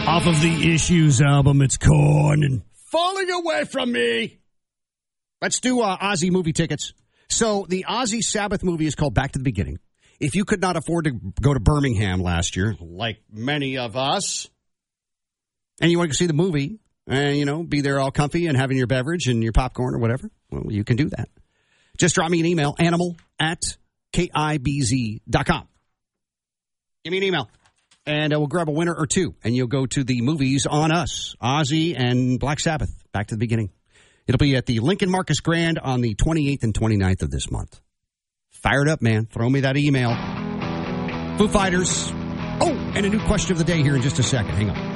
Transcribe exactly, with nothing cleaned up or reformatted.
Off of the Issues album, it's Korn and Falling Away From Me. Let's do uh, Ozzy movie tickets. So the Ozzy Sabbath movie is called Back to the Beginning. If you could not afford to go to Birmingham last year, like many of us, and you want to see the movie, and, you know, be there all comfy and having your beverage and your popcorn or whatever, well, you can do that. Just drop me an email, animal at K I B Z dot com. Give me an email. And uh, we'll grab a winner or two, and you'll go to the movies on us, Ozzy and Black Sabbath, Back to the Beginning. It'll be at the Lincoln Marcus Grand on the twenty-eighth and twenty-ninth of this month. Fired up, man. Throw me that email. Foo Fighters. Oh, and a new question of the day here in just a second. Hang on.